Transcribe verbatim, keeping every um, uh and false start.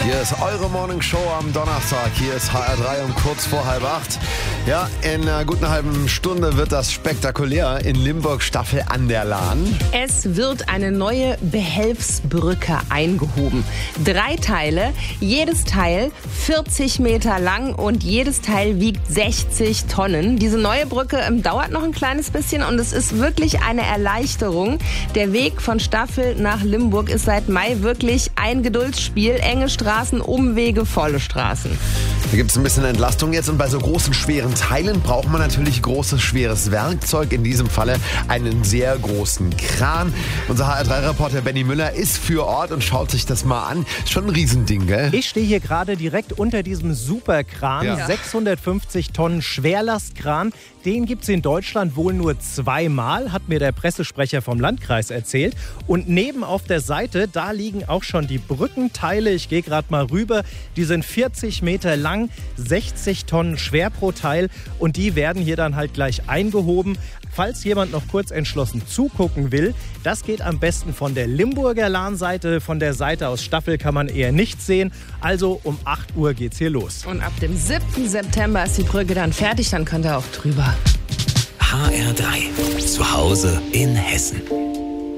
Hier ist eure Morning Show am Donnerstag. Hier ist H R drei um kurz vor halb acht. Ja, in einer guten halben Stunde wird das spektakulär in Limburg Staffel an der Lahn. Es wird eine neue Behelfsbrücke eingehoben. Drei Teile, jedes Teil vierzig Meter lang und jedes Teil wiegt sechzig Tonnen. Diese neue Brücke ähm, dauert noch ein kleines bisschen und es ist wirklich eine Erleichterung. Der Weg von Staffel nach Limburg ist seit Mai wirklich ein Geduldsspiel. Enge Straßen, Umwege, volle Straßen. Da gibt es ein bisschen Entlastung jetzt und bei so großen, schweren Teilen braucht man natürlich großes, schweres Werkzeug. In diesem Falle einen sehr großen Kran. Unser H R drei Reporter Benny Müller ist für Ort und schaut sich das mal an. Ist schon ein Riesending, gell? Ich stehe hier gerade direkt unter diesem Superkran. Ja. sechshundertfünfzig Tonnen Schwerlastkran. Den gibt es in Deutschland wohl nur zweimal, hat mir der Pressesprecher vom Landkreis erzählt. Und neben auf der Seite, da liegen auch schon die Brückenteile. Ich gehe gerade mal rüber. Die sind vierzig Meter lang, sechzig Tonnen schwer pro Teil. Und die werden hier dann halt gleich eingehoben. Falls jemand noch kurz entschlossen zugucken will, das geht am besten von der Limburger Lahnseite. Von der Seite aus Staffel kann man eher nichts sehen. Also um acht Uhr geht's hier los. Und ab dem siebten September ist die Brücke dann fertig, dann könnt ihr auch drüber. H R drei. Zu Hause in Hessen.